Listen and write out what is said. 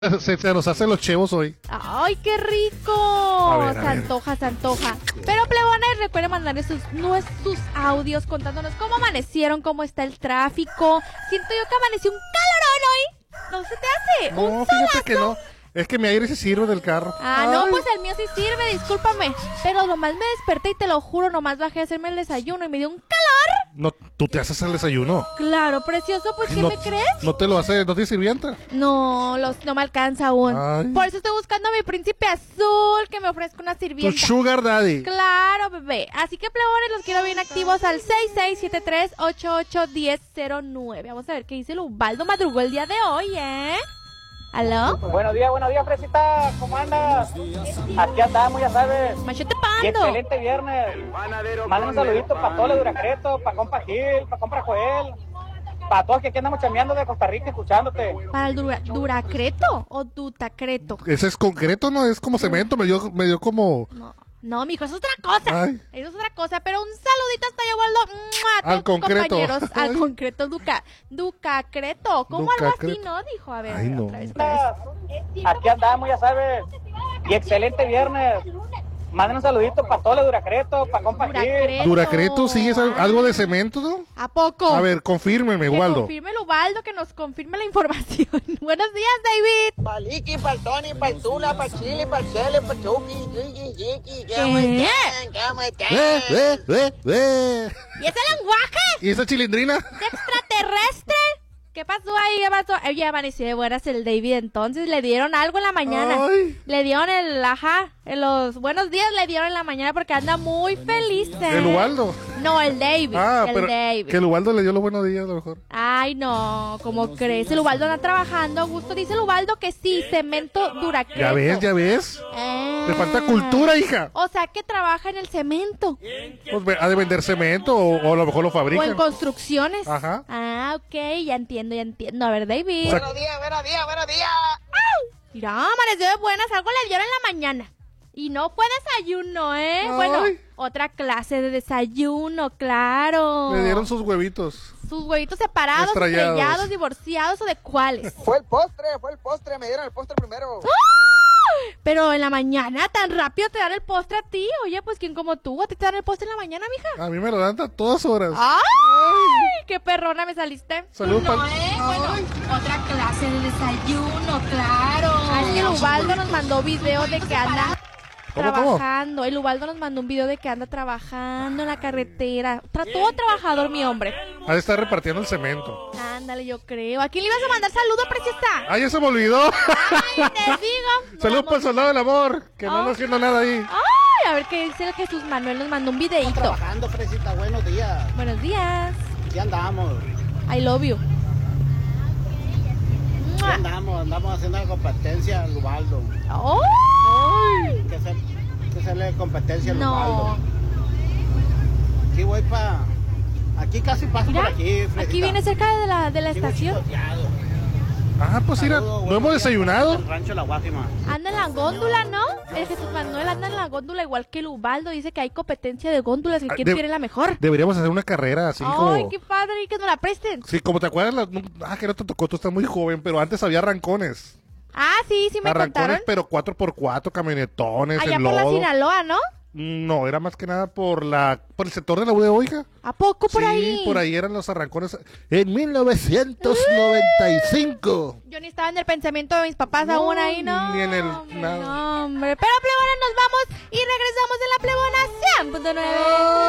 Se nos hacen los chevos hoy. ¡Ay, qué rico! A Se ver. antoja, se antoja. Pero, plebones, recuerden mandarles sus audios contándonos cómo amanecieron, cómo está el tráfico. Siento yo que amaneció un calorón hoy. ¿No se te hace? No, ¿Un fíjate solazo? que no. Es que mi aire se sirve del carro. No, Ay. pues el mío sí sirve, discúlpame. Pero nomás me desperté y te lo juro, nomás bajé a hacerme el desayuno y me dio un calor. No, tú te haces el desayuno. Claro, precioso, pues ¿qué No, me crees? no te lo hace, no te sirvienta. No, no me alcanza aún. Ay. Por eso estoy buscando a mi príncipe azul que me ofrezca una Tu sirvienta. sugar daddy. Claro, bebé. Así que, plebones, los quiero bien activos al 6673-881009. Vamos a ver qué dice el Ubaldo Madrugó el día de hoy, ¿eh? ¿Aló? Buenos días, Fresita, ¿cómo andas? Aquí andamos, ya sabes. Machete Y Pando. excelente viernes. Manden un saludito para todos los de Duracreto, para compa Gil, para compa Joel, para todos que aquí andamos chambeando de Costa Rica escuchándote. ¿Para el Duracreto o Dutacreto? Ese es concreto, ¿no? Es como cemento, me dio como... No, mijo, eso es otra cosa. Ay. Eso es otra cosa. Pero un saludito hasta allá, Waldo. A todos Al tus concreto. compañeros. Al Ay. concreto, Ducacreto. ¿Cómo algo así, Ducacreto. no? Dijo, a ver, Ay, no. otra vez, otra vez. Aquí andamos, ya sabes. Y excelente viernes. Manden un saludito para todos los de Duracreto, para compa Gil. Duracreto. Duracreto, sí, es algo de cemento, ¿no? ¿A poco? A ver, confírmeme, Que Waldo. confirme el Ubaldo, que nos confirme la información. Buenos días, David. Pa'l Iki, pa'l Tony, pa'l Tula, pa'l Chile, pa'l Cele, pa'l Chucky, Yiki, ¿Qué? ¿cómo están? ¿Y ese lenguaje ¿Y esa chilindrina? de extraterrestre? ¿Qué pasó ahí? ¿Qué pasó? Oye, amaneció de buenas el David, entonces le dieron algo en la mañana. Ay. Le dieron en los buenos días le dieron en la mañana porque anda muy feliz. ¿El Ubaldo? No, el David. el pero David. que el Ubaldo le dio los buenos días, a lo mejor. Ay, no, ¿cómo crees? El Ubaldo anda trabajando, Augusto. Dice el Ubaldo que sí, cemento Duracreto. Ya ves. Ah. Te falta cultura, hija. O sea, que trabaja en el cemento. Pues ha de vender cemento o a lo mejor lo O en fabrican. construcciones. Ajá. Ah, ok, ya entiendo. A ver, David. O sea, Buenos días. Mira, amaneció de buenas, algo le dieron en la mañana. Y no fue desayuno, ¿eh? Ay. Bueno, otra clase de desayuno, claro. Le dieron sus huevitos. Sus huevitos separados, Estrellados. estrellados, divorciados o de cuáles. Fue el postre, me dieron el postre primero. Pero en la mañana, tan rápido te dan el postre a ti. Oye, pues ¿quién como tú? ¿A ti te dan el postre en la mañana, mija? A mí me lo dan a todas horas. ¡Ay! ¡Qué perrona me saliste! Salud, No, pal- bueno, otra clase de desayuno, claro. Ay, el Ubaldo nos mandó video de que anda ¿Cómo? trabajando. El Ubaldo nos mandó un video de que anda trabajando en la carretera. Todo trabajador, mi hombre. Ha de estar repartiendo el cemento. Ándale, yo creo. ¿A quién le ibas a mandar saludo, preciosa? ¡Ay, ya se me olvidó! Ay, te digo. Saludos para el soldado del amor, que no anda haciendo nada ahí. Ay, a ver qué dice el Jesús Manuel. Nos mandó un videito. Trabajando, Fresita, buenos días. Buenos días. Aquí andamos. I love you. ¡Mua! Andamos haciendo la competencia al Ubaldo. ¡Ay! Que hacerle competencia al No. Ubaldo. Aquí voy aquí casi paso Mira, por aquí, Fresita. aquí viene cerca de la Aquí voy estación. chicoteado. Ah, pues mira, Saludos, no buenos hemos días, desayunado. en Rancho La Guátima. Anda en la góndola, ¿no? El Jesús Manuel anda en la góndola igual que el Ubaldo. Dice que hay competencia de góndolas. Que Ah, quién tiene la mejor. Deberíamos hacer una carrera así Ay, como... qué padre. Y que nos la presten. Sí, como te acuerdas, que no te tocó, tú estás muy joven, pero antes había arrancones. Ah, sí, me Arrancones, contaron. pero 4x4, camionetones, Allá en por la lodo. Sinaloa, ¿no? No, era más que nada por el sector de la UDO, hija. ¿A poco por Sí, ahí? por ahí eran los arrancones. En 1995. Yo ni estaba en el pensamiento de mis papás No, aún ahí, ¿no? ni en el Hombre, nada. no, hombre. Pero, plebones, nos vamos y regresamos en la plebona 100.9.